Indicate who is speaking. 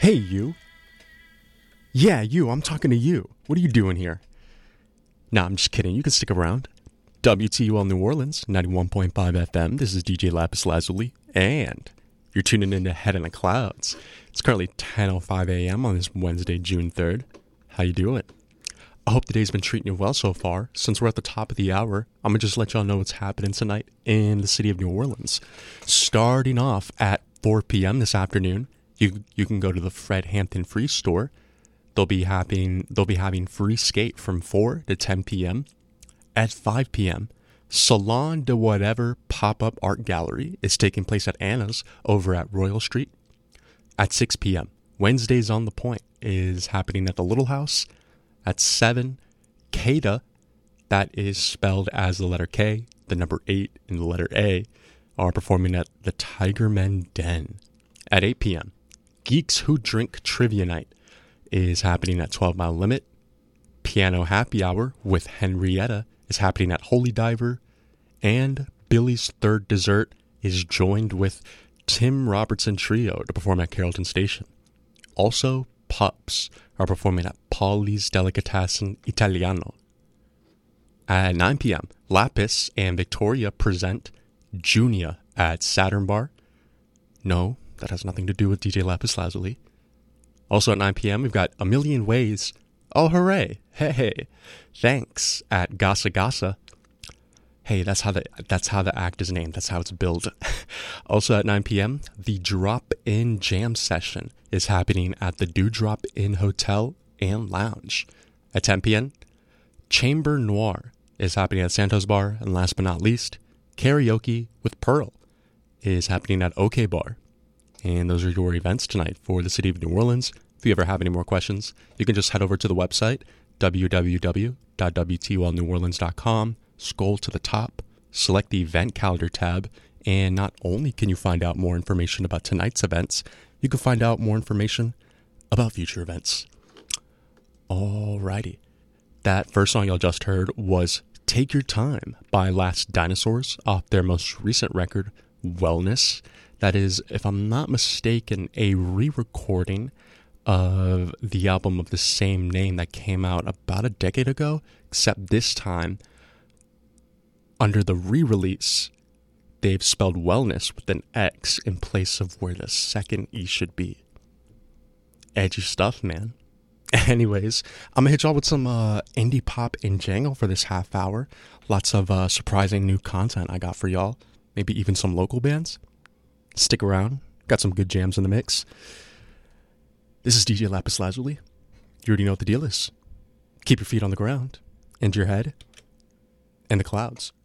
Speaker 1: Hey, you. Yeah, you. I'm talking to you. What are you doing here? Nah, I'm just kidding. You can stick around. WTUL New Orleans, 91.5 FM. This is DJ Lapis Lazuli. And you're tuning in to Head in the Clouds. It's currently 10:05 a.m. on this Wednesday, June 3rd. How you doing? I hope the day's been treating you well so far. Since we're at the top of the hour, I'm going to just let y'all know what's happening tonight in the city of New Orleans. Starting off at 4 p.m. this afternoon, you can go to the Fred Hampton Free Store. They'll be having free skate from 4 to 10 p.m. At 5 p.m., Salon de Whatever pop-up art gallery is taking place at Anna's over at Royal Street. At 6 p.m., Wednesdays on the Point is happening at the Little House. At 7, Kada, that is spelled as the letter K, the number 8, and the letter A, are performing at the Tiger Men Den. At 8 p.m., Geeks Who Drink Trivia Night is happening at 12 Mile Limit. Piano Happy Hour with Henrietta is happening at Holy Diver. And Billy's Third Dessert is joined with Tim Robertson Trio to perform at Carrollton Station. Also, Pups are performing at Pauli's Delicatessen Italiano. At 9 p.m., Lapis and Victoria present Junia at Saturn Bar. No, that has nothing to do with DJ Lapis Lazuli. Also at 9 p.m., we've got A Million Ways. Oh, hooray. Hey, thanks at Gasa Gasa. Hey, that's how the act is named. That's how it's billed. Also at 9 p.m., the Drop-In Jam Session is happening at the Dewdrop Inn Hotel and Lounge. At 10 p.m., Chamber Noir is happening at Santos Bar. And last but not least, Karaoke with Pearl is happening at OK Bar. And those are your events tonight for the city of New Orleans. If you ever have any more questions, you can just head over to the website, www.wtulneworleans.com, scroll to the top, select the event calendar tab, and not only can you find out more information about tonight's events, you can find out more information about future events. Alrighty. That first song y'all just heard was Take Your Time by Last Dinosaurs off their most recent record, Wellness. That is, if I'm not mistaken, a re-recording of the album of the same name that came out about a decade ago, except this time, under the re-release, they've spelled wellness with an X in place of where the second E should be. Edgy stuff, man. Anyways, I'm going to hit y'all with some indie pop and jangle for this half hour. Lots of surprising new content I got for y'all. Maybe even some local bands. Stick around. Got some good jams in the mix. This is DJ Lapis Lazuli. You already know what the deal is. Keep your feet on the ground and your head in the clouds.